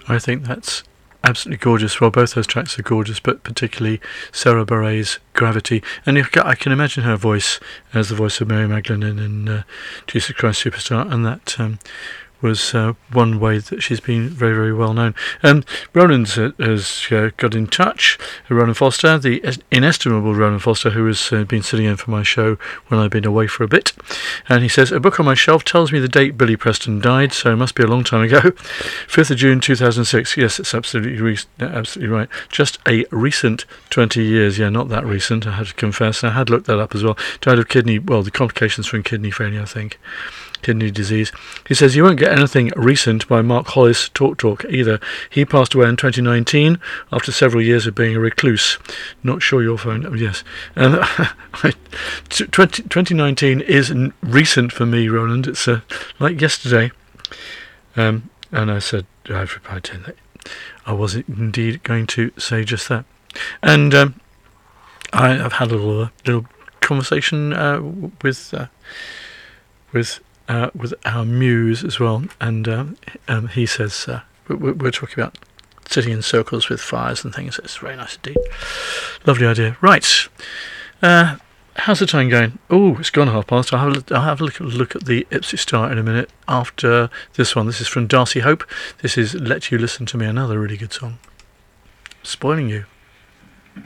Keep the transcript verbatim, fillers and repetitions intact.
I think that's absolutely gorgeous. Well, both those tracks are gorgeous, but particularly Sarah Bareilles' Gravity. And you ca- I can imagine her voice as the voice of Mary Magdalene in uh, Jesus Christ Superstar, and that um, was uh, one way that she's been very, very well known. Um, Roland uh, has uh, got in touch. Roland Foster, the inestimable Roland Foster, who has uh, been sitting in for my show when I've been away for a bit. And he says, a book on my shelf tells me the date Billy Preston died, so it must be a long time ago. fifth of June two thousand six. Yes, it's absolutely, re- absolutely right. Just a recent twenty years. Yeah, not that recent, I had to confess. I had looked that up as well. Died of kidney, well, the complications from kidney failure, I think. Kidney disease. He says you won't get anything recent by Mark Hollis Talk Talk either. He passed away in twenty nineteen after several years of being a recluse. Not sure your phone. Oh, yes. Um, twenty, twenty nineteen is n- recent for me, Roland. It's uh, like yesterday. Um, and I said, I've replied to that. I was indeed going to say just that. And um, I, I've had a little, uh, little conversation uh, with uh, with. Uh, with our muse as well, and um, um, he says uh, we're, we're talking about sitting in circles with fires and things. It's very nice indeed. Lovely idea. Right, uh, how's the time going? Oh, it's gone half past. I'll have a, I'll have a look, look at the Ipswich Star in a minute after this one. This is from Darcy Hope. This is Let You Listen to Me, another really good song. Spoiling you.